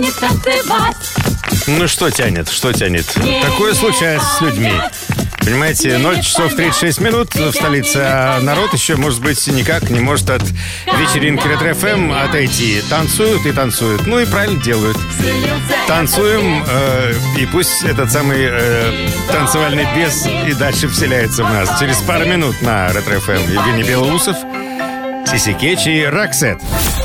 Не танцевать. Ну что тянет? Такое случается с людьми. Понимаете, 0 часов 36 минут в столице, а народ еще, может быть, никак не может от вечеринки Ретро-ФМ отойти. Танцуют и танцуют. Ну и правильно делают. Танцуем, и пусть этот самый танцевальный бес и дальше вселяется в нас. Через пару минут на Ретро-ФМ Евгений Белоусов, Сиси Кетч и Роксет.